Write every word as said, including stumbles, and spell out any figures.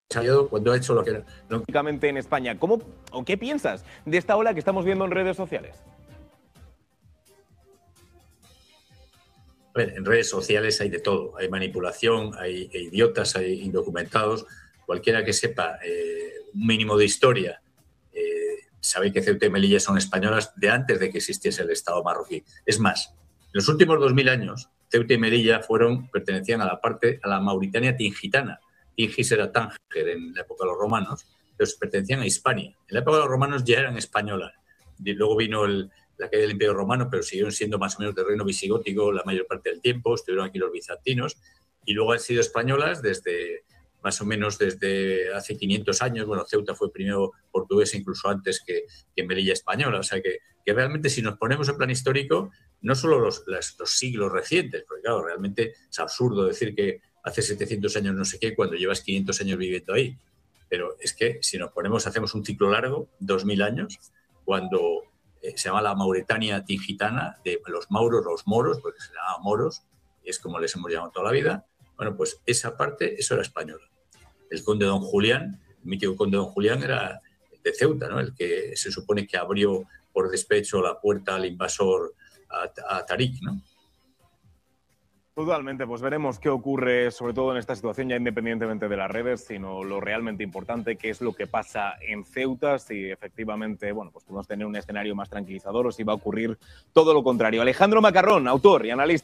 salido cuando ha hecho lo que era. No. En España, ¿cómo o qué piensas de esta ola que estamos viendo en redes sociales? A ver, en redes sociales hay de todo, hay manipulación, hay idiotas, hay indocumentados. Cualquiera que sepa eh, un mínimo de historia eh, sabe que Ceuta y Melilla son españolas de antes de que existiese el Estado marroquí. Es más, en los últimos dos mil años, Ceuta y Melilla fueron, pertenecían a la parte, a la Mauritania tingitana. Tingis era Tánger en la época de los romanos, pero pertenecían a Hispania. En la época de los romanos ya eran españolas. Y luego vino el, la caída del Imperio Romano, pero siguieron siendo más o menos de reino visigótico la mayor parte del tiempo. Estuvieron aquí los bizantinos y luego han sido españolas desde más o menos desde hace quinientos años. Bueno, Ceuta fue primero portuguesa incluso antes que, que Melilla española. O sea que, que realmente si nos ponemos en plan histórico, no solo los, los, los siglos recientes, porque claro, realmente es absurdo decir que hace setecientos años no sé qué cuando llevas quinientos años viviendo ahí. Pero es que si nos ponemos, hacemos un ciclo largo, dos mil años, cuando eh, se llama la Mauritania tingitana, de los mauros, los moros, porque se llamaban moros, y es como les hemos llamado toda la vida. Bueno, pues esa parte, eso era española. El conde Don Julián, el mítico conde Don Julián era de Ceuta, ¿no? El que se supone que abrió por despecho la puerta al invasor a, a Tarik, ¿no? Totalmente, pues veremos qué ocurre, sobre todo en esta situación, ya independientemente de las redes, sino lo realmente importante, que es lo que pasa en Ceuta, si efectivamente, bueno, pues podemos tener un escenario más tranquilizador o si va a ocurrir todo lo contrario. Alejandro Macarrón, autor y analista.